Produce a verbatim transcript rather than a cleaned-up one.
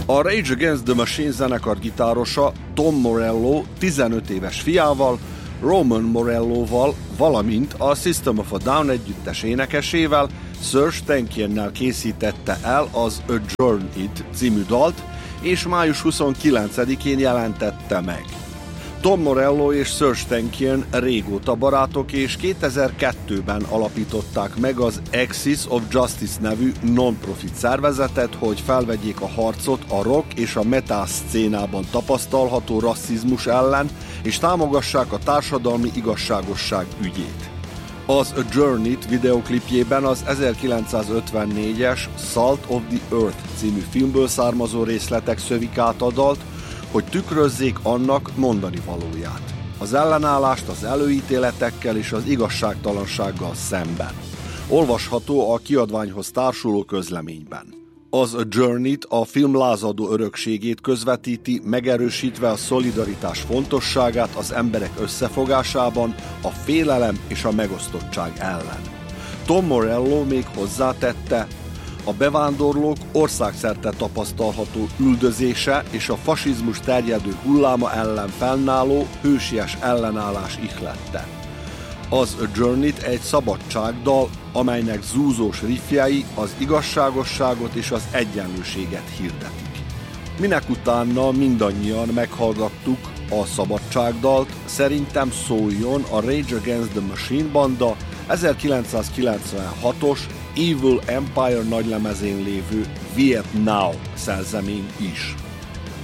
A Rage Against the Machine zenekar gitárosa Tom Morello tizenöt éves fiával, Roman Morelloval, valamint a System of a Down együttes énekesével, Serj Tankiannel készítette el az A Journey című dalt, és május huszonkilencedikén jelentette meg. Tom Morello és Serj Tankian régóta barátok, és kétezer-kettőben alapították meg az Axis of Justice nevű non-profit szervezetet, hogy felvegyék a harcot a rock és a metal szcénában tapasztalható rasszizmus ellen, és támogassák a társadalmi igazságosság ügyét. Az A Journey-t videoklipjében az ezerkilencszázötvennégyes Salt of the Earth című filmből származó részletek szövik át a dalt, hogy tükrözzék annak mondani valóját. Az ellenállást az előítéletekkel és az igazságtalansággal szemben. Olvasható a kiadványhoz társuló közleményben. Az A Journey-t a film lázadó örökségét közvetíti, megerősítve a szolidaritás fontosságát az emberek összefogásában, a félelem és a megosztottság ellen. Tom Morello még hozzátette, a bevándorlók országszerte tapasztalható üldözése és a fasizmus terjedő hulláma ellen fennálló hősies ellenállás ihlette. Az A Journey-t egy szabadságdal, amelynek zúzós riffjei az igazságosságot és az egyenlőséget hirdetik. Minek utána mindannyian meghallgattuk a szabadságdalt, szerintem szóljon a Rage Against the Machine banda ezerkilencszázkilencvenhatos Evil Empire nagylemezén lévő Viet Now szerzemény is.